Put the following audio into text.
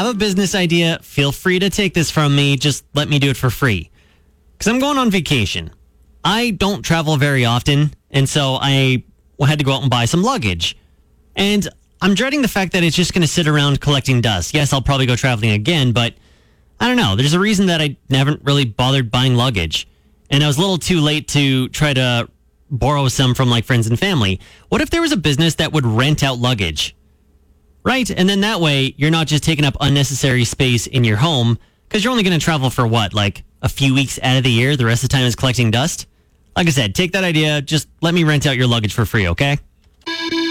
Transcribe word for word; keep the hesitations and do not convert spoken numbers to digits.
have a business idea, feel free to take this from me. Just let me do it for free. Because I'm going on vacation. I don't travel very often, and so I had to go out and buy some luggage. And I'm dreading the fact that it's just going to sit around collecting dust. Yes, I'll probably go traveling again, but I don't know. There's a reason that I haven't really bothered buying luggage. And I was a little too late to try to borrow some from like friends and family. What if there was a business that would rent out luggage? Right? And then that way, you're not just taking up unnecessary space in your home, because you're only going to travel for what, like a few weeks out of the year? The rest of the time is collecting dust? Like I said, take that idea. Just let me rent out your luggage for free, okay?